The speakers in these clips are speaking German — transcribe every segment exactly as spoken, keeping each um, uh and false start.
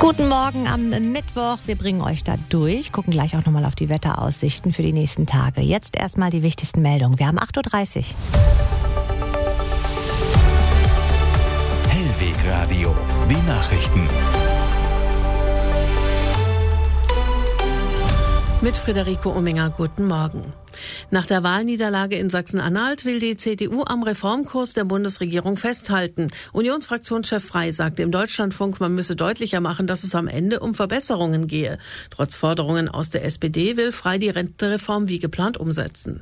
Guten Morgen am Mittwoch. Wir bringen euch da durch, gucken gleich auch nochmal auf die Wetteraussichten für die nächsten Tage. Jetzt erstmal die wichtigsten Meldungen. Wir haben acht Uhr dreißig. Hellweg Radio, die Nachrichten. Mit Friederike Ominger, guten Morgen. Nach der Wahlniederlage in Sachsen-Anhalt will die C D U am Reformkurs der Bundesregierung festhalten. Unionsfraktionschef Frey sagte im Deutschlandfunk, man müsse deutlicher machen, dass es am Ende um Verbesserungen gehe. Trotz Forderungen aus der S P D will Frey die Rentenreform wie geplant umsetzen.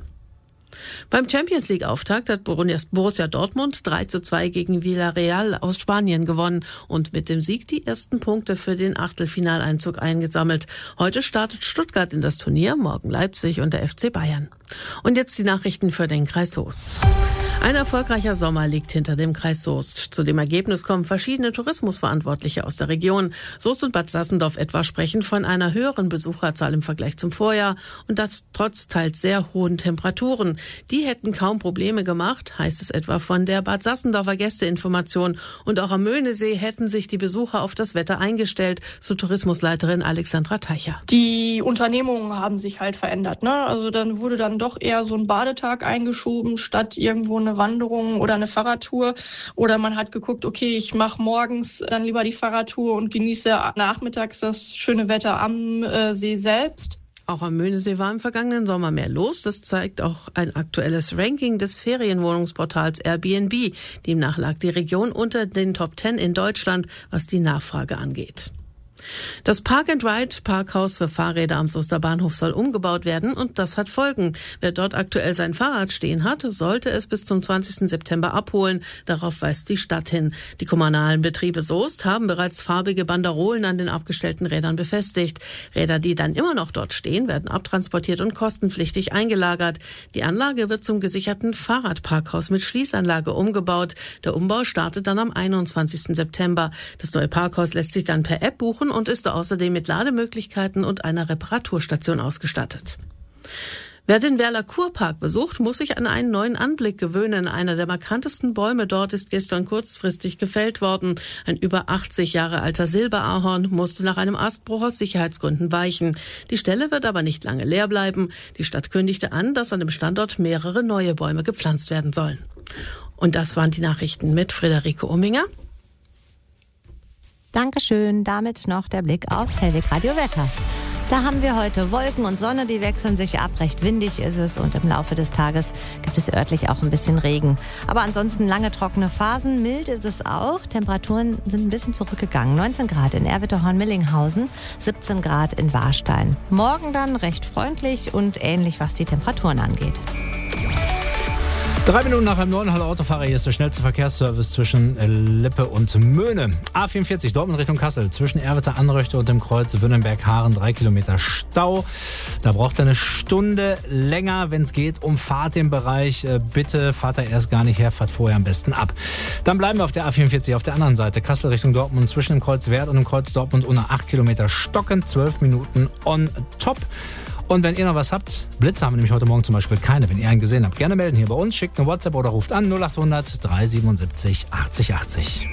Beim Champions-League-Auftakt hat Borussia Dortmund drei zu zwei gegen Villarreal aus Spanien gewonnen und mit dem Sieg die ersten Punkte für den Achtelfinaleinzug eingesammelt. Heute startet Stuttgart in das Turnier, morgen Leipzig und der F C Bayern. Und jetzt die Nachrichten für den Kreis Soest. Ein erfolgreicher Sommer liegt hinter dem Kreis Soest. Zu dem Ergebnis kommen verschiedene Tourismusverantwortliche aus der Region. Soest und Bad Sassendorf etwa sprechen von einer höheren Besucherzahl im Vergleich zum Vorjahr und das trotz teils sehr hohen Temperaturen. Die hätten kaum Probleme gemacht, heißt es etwa von der Bad Sassendorfer Gästeinformation. Und auch am Möhnesee hätten sich die Besucher auf das Wetter eingestellt, so Tourismusleiterin Alexandra Teicher. Die Unternehmungen haben sich halt verändert, ne? Also dann wurde dann doch eher so ein Badetag eingeschoben, statt irgendwo eine Wanderung oder eine Fahrradtour. Oder man hat geguckt, okay, ich mache morgens dann lieber die Fahrradtour und genieße nachmittags das schöne Wetter am äh, See selbst. Auch am Möhnesee war im vergangenen Sommer mehr los. Das zeigt auch ein aktuelles Ranking des Ferienwohnungsportals Airbnb. Demnach lag die Region unter den Top Ten in Deutschland, was die Nachfrage angeht. Das Park-and-Ride-Parkhaus für Fahrräder am Soester Bahnhof soll umgebaut werden und das hat Folgen. Wer dort aktuell sein Fahrrad stehen hat, sollte es bis zum zwanzigsten September abholen. Darauf weist die Stadt hin. Die kommunalen Betriebe Soest haben bereits farbige Banderolen an den abgestellten Rädern befestigt. Räder, die dann immer noch dort stehen, werden abtransportiert und kostenpflichtig eingelagert. Die Anlage wird zum gesicherten Fahrradparkhaus mit Schließanlage umgebaut. Der Umbau startet dann am einundzwanzigsten September. Das neue Parkhaus lässt sich dann per App buchen und ist außerdem mit Lademöglichkeiten und einer Reparaturstation ausgestattet. Wer den Werler Kurpark besucht, muss sich an einen neuen Anblick gewöhnen. Einer der markantesten Bäume dort ist gestern kurzfristig gefällt worden. Ein über achtzig Jahre alter Silberahorn musste nach einem Astbruch aus Sicherheitsgründen weichen. Die Stelle wird aber nicht lange leer bleiben. Die Stadt kündigte an, dass an dem Standort mehrere neue Bäume gepflanzt werden sollen. Und das waren die Nachrichten mit Friederike Ominger. Dankeschön. Damit noch der Blick aufs Hellweg Radio Wetter. Da haben wir heute Wolken und Sonne, die wechseln sich ab. Recht windig ist es und im Laufe des Tages gibt es örtlich auch ein bisschen Regen. Aber ansonsten lange trockene Phasen. Mild ist es auch. Temperaturen sind ein bisschen zurückgegangen. neunzehn Grad in Erwitte-Horn-Millinghausen, siebzehn Grad in Warstein. Morgen dann recht freundlich und ähnlich, was die Temperaturen angeht. Drei Minuten nach halb neun, hallo Autofahrer, hier ist der schnellste Verkehrsservice zwischen Lippe und Möhne. A vierundvierzig, Dortmund Richtung Kassel, zwischen Erwitte, Anröchte und dem Kreuz Wünnenberg-Haaren, drei Kilometer Stau. Da braucht er eine Stunde länger, wenn es geht, um Fahrt im Bereich. Bitte fahrt da erst gar nicht her, fahrt vorher am besten ab. Dann bleiben wir auf der A vierundvierzig, auf der anderen Seite, Kassel Richtung Dortmund, zwischen dem Kreuz Werth und dem Kreuz Dortmund, unter acht Kilometer stocken, zwölf Minuten on top. Und wenn ihr noch was habt, Blitze haben wir nämlich heute Morgen zum Beispiel keine. Wenn ihr einen gesehen habt, gerne melden hier bei uns, schickt eine WhatsApp oder ruft an null acht hundert drei siebenundsiebzig achtzig achtzig.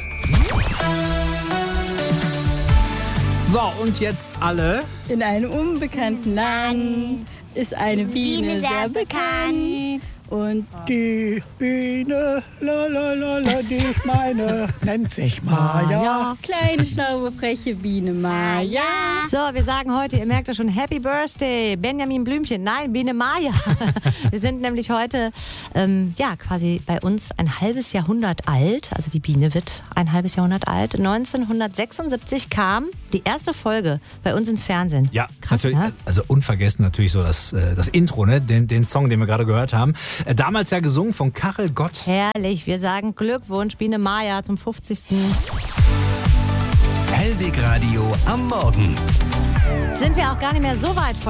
So, und jetzt alle. In einem unbekannten Land ist eine Biene sehr bekannt. Und die Biene, la la la la, die ich meine, nennt sich Maja. Kleine, schlaue, freche Biene Maja. So, wir sagen heute, ihr merkt ja schon, Happy Birthday, Benjamin Blümchen. Nein, Biene Maja. Wir sind nämlich heute, ähm, ja, quasi bei uns ein halbes Jahrhundert alt. Also die Biene wird ein halbes Jahrhundert alt. neunzehnhundertsechsundsiebzig kam die erste Folge bei uns ins Fernsehen. Ja, krass, natürlich, ne? Also unvergessen natürlich so das, das Intro, ne? den, den Song, den wir gerade gehört haben. Damals ja gesungen von Karel Gott. Herrlich, wir sagen Glückwunsch, Biene Maja zum fünfzigsten Hellweg Radio am Morgen. Sind wir auch gar nicht mehr so weit von